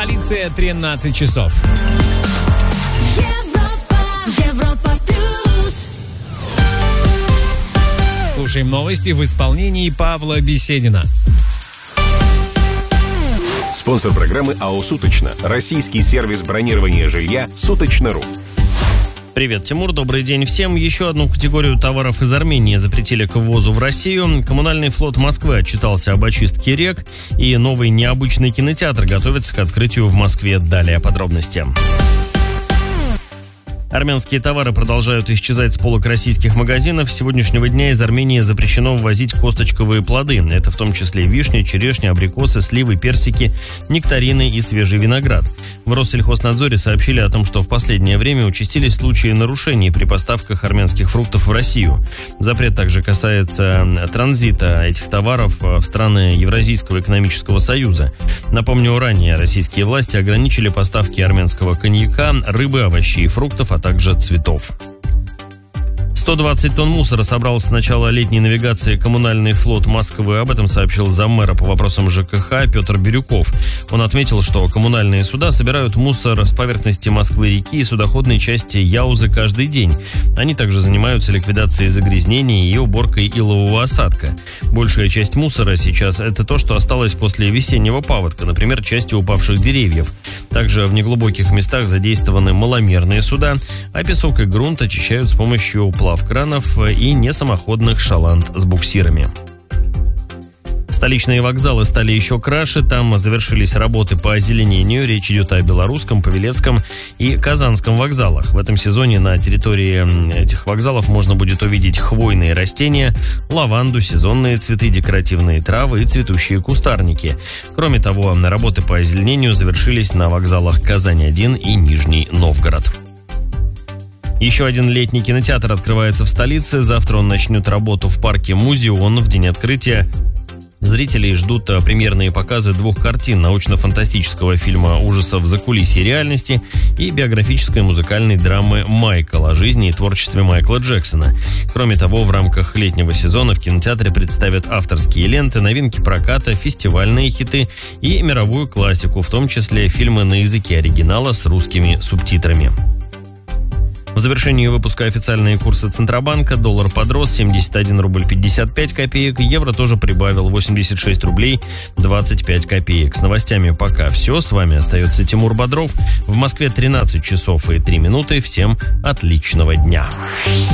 столице 13 часов. Европа плюс. Слушаем новости в исполнении Павла Беседина. Спонсор программы АО «Суточно». Российский сервис бронирования жилья «Суточно.ру». Привет, Тимур, добрый день всем. Еще одну категорию товаров из Армении запретили к ввозу в Россию. Коммунальный флот Москвы отчитался об очистке рек, и новый необычный кинотеатр готовится к открытию в Москве. Далее подробности. Армянские товары продолжают исчезать с полок российских магазинов. С сегодняшнего дня из Армении запрещено ввозить косточковые плоды. Это в том числе вишни, черешни, абрикосы, сливы, персики, нектарины и свежий виноград. В Россельхознадзоре сообщили о том, что в последнее время участились случаи нарушений при поставках армянских фруктов в Россию. Запрет также касается транзита этих товаров в страны Евразийского экономического союза. Напомню, ранее российские власти ограничили поставки армянского коньяка, рыбы, овощей и фруктов, а также цветов. 120 тонн мусора собрал с начала летней навигации коммунальный флот Москвы. Об этом сообщил заммэра по вопросам ЖКХ Петр Бирюков. Он отметил, что коммунальные суда собирают мусор с поверхности Москвы-реки и судоходной части Яузы каждый день. Они также занимаются ликвидацией загрязнений и уборкой илового осадка. Большая часть мусора сейчас – это то, что осталось после весеннего паводка, например, части упавших деревьев. Также в неглубоких местах задействованы маломерные суда, а песок и грунт очищают с помощью плавкранов и несамоходных шаланд с буксирами. Столичные вокзалы стали еще краше, там завершились работы по озеленению. Речь идет о Белорусском, Павелецком и Казанском вокзалах. В этом сезоне на территории этих вокзалов можно будет увидеть хвойные растения, лаванду, сезонные цветы, декоративные травы и цветущие кустарники. Кроме того, работы по озеленению завершились на вокзалах Казань-1 и Нижний Новгород. Еще один летний кинотеатр открывается в столице. Завтра он начнет работу в парке «Музеон» в день открытия. Зрителей ждут премьерные показы двух картин: научно-фантастического фильма ужасов «Закулисье реальности» и биографической музыкальной драмы «Майкл» о жизни и творчестве Майкла Джексона. Кроме того, в рамках летнего сезона в кинотеатре представят авторские ленты, новинки проката, фестивальные хиты и мировую классику, в том числе фильмы на языке оригинала с русскими субтитрами. В завершении выпуска официальные курсы Центробанка. Доллар подрос 71 рубль 55 копеек. Евро тоже прибавил 86 рублей 25 копеек. С новостями пока все. С вами остается Тимур Бодров. В Москве 13 часов и 3 минуты. Всем отличного дня.